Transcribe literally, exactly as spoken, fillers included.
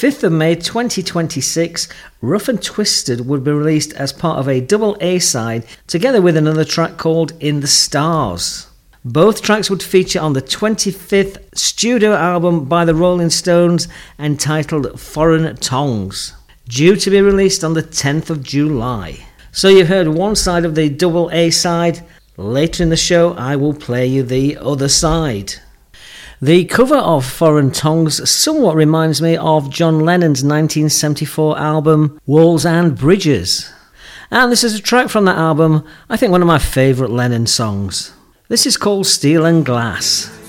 fifth of May twenty twenty-six, Rough and Twisted would be released as part of a double A-side together with another track called In the Stars. Both tracks would feature on the twenty-fifth studio album by the Rolling Stones entitled Foreign Tongues, due to be released on the tenth of July. So you've heard one side of the double A-side. Later in the show I will play you the other side. The cover of Foreign Tongues somewhat reminds me of John Lennon's nineteen seventy-four album Walls and Bridges. And this is a track from that album, I think one of my favourite Lennon songs. This is called Steel and Glass.